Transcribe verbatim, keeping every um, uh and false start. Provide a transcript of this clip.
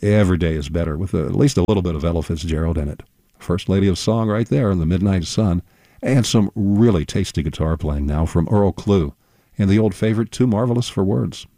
every day is better with a, at least a little bit of Ella Fitzgerald in it. First Lady of Song right there in the Midnight Sun. And some really tasty guitar playing now from Earl Klugh and the old favorite Too Marvelous for Words.